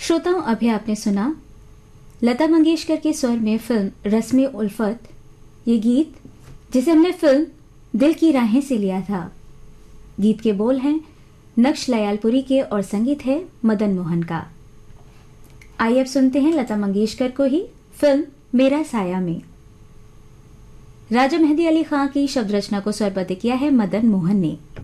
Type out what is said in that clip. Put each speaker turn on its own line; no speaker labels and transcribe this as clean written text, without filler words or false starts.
श्रोताओं, अभी आपने सुना लता मंगेशकर के स्वर में फिल्म रस्म उल्फत, ये गीत जिसे हमने फिल्म दिल की राहें से लिया था। गीत के बोल हैं नक्श लयालपुरी के और संगीत है मदन मोहन का। आइए अब सुनते हैं लता मंगेशकर को ही फिल्म मेरा साया में। राजा मेहंदी अली खां की शब्द रचना को स्वरबद्ध किया है मदन मोहन ने।